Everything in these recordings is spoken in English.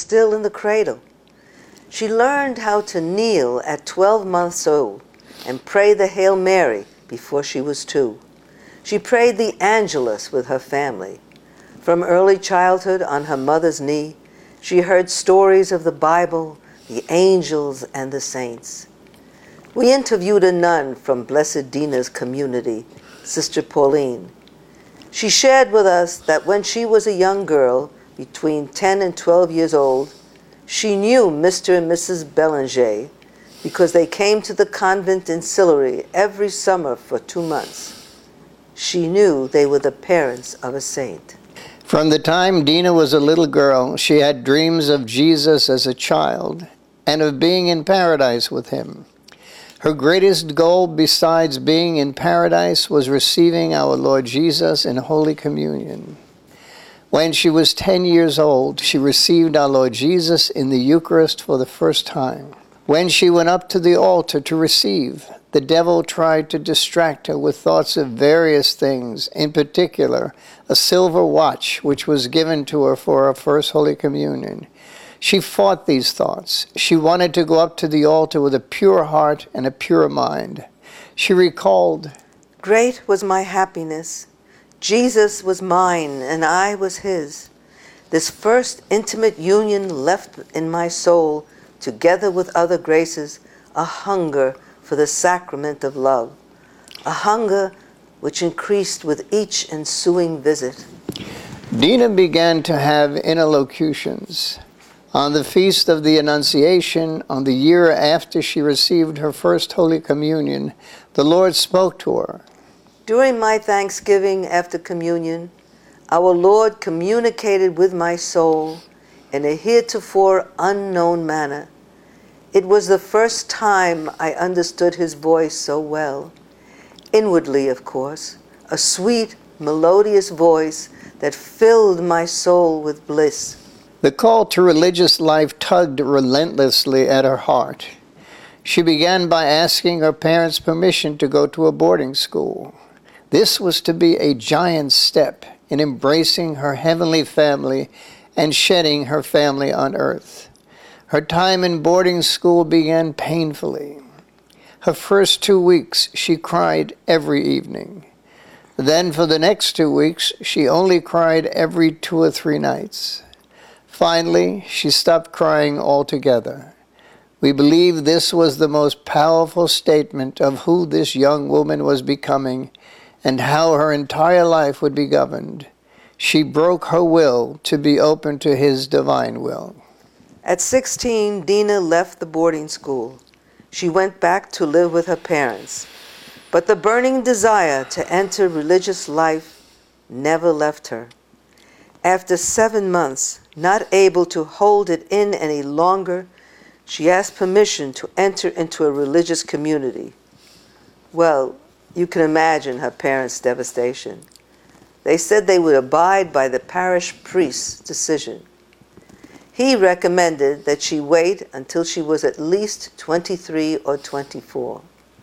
still in the cradle. She learned how to kneel at 12 months old and pray the Hail Mary before she was 2. She prayed the Angelus with her family. From early childhood on her mother's knee, she heard stories of the Bible, the angels, and the saints. We interviewed a nun from Blessed Dina's community, Sister Pauline. She shared with us that when she was a young girl, between 10 and 12 years old, she knew Mr. and Mrs. Belanger because they came to the convent in Sillery every summer for 2 months. She knew they were the parents of a saint. From the time Dina was a little girl, she had dreams of Jesus as a child and of being in paradise with him. Her greatest goal besides being in paradise was receiving our Lord Jesus in Holy Communion. When she was 10 years old, she received our Lord Jesus in the Eucharist for the first time. When she went up to the altar to receive, the devil tried to distract her with thoughts of various things, in particular, a silver watch which was given to her for her first Holy Communion. She fought these thoughts. She wanted to go up to the altar with a pure heart and a pure mind. She recalled, "Great was my happiness. Jesus was mine and I was his. This first intimate union left in my soul, together with other graces, a hunger for the sacrament of love, a hunger which increased with each ensuing visit." Dina began to have interlocutions. On the Feast of the Annunciation, on the year after she received her first Holy Communion, the Lord spoke to her. "During my thanksgiving after communion, our Lord communicated with my soul in a heretofore unknown manner. It was the first time I understood his voice so well. Inwardly, of course, a sweet, melodious voice that filled my soul with bliss." The call to religious life tugged relentlessly at her heart. She began by asking her parents' permission to go to a boarding school. This was to be a giant step in embracing her heavenly family and shedding her family on earth. Her time in boarding school began painfully. Her first 2 weeks, she cried every evening. Then for the next 2 weeks, she only cried every 2 or 3 nights. Finally, she stopped crying altogether. We believe this was the most powerful statement of who this young woman was becoming and how her entire life would be governed. She broke her will to be open to his divine will. At 16, Dina left the boarding school. She went back to live with her parents. But the burning desire to enter religious life never left her. After 7 months, not able to hold it in any longer, she asked permission to enter into a religious community. Well, you can imagine her parents' devastation. They said they would abide by the parish priest's decision. He recommended that she wait until she was at least 23 or 24.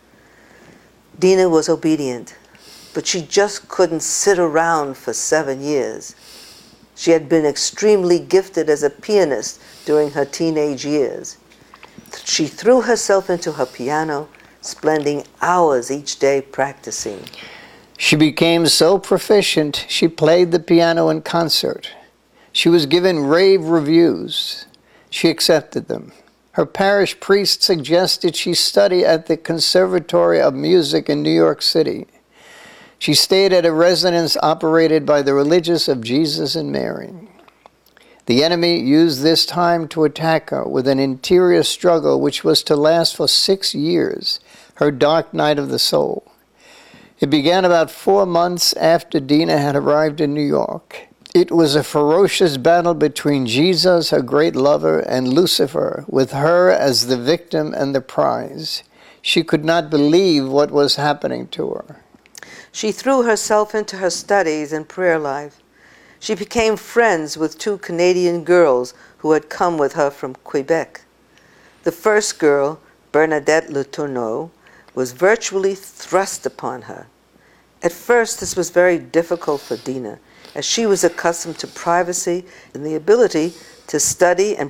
Dina was obedient, but she just couldn't sit around for 7 years. She had been extremely gifted as a pianist during her teenage years. She threw herself into her piano, spending hours each day practicing. She became so proficient, she played the piano in concert. She was given rave reviews. She accepted them. Her parish priest suggested she study at the Conservatory of Music in New York City. She stayed at a residence operated by the Religious of Jesus and Mary. The enemy used this time to attack her with an interior struggle which was to last for 6 years, her dark night of the soul. It began about 4 months after Dina had arrived in New York. It was a ferocious battle between Jesus, her great lover, and Lucifer, with her as the victim and the prize. She could not believe what was happening to her. She threw herself into her studies and prayer life. She became friends with 2 Canadian girls who had come with her from Quebec. The first girl, Bernadette Letourneau, was virtually thrust upon her. At first, this was very difficult for Dina, as she was accustomed to privacy and the ability to study and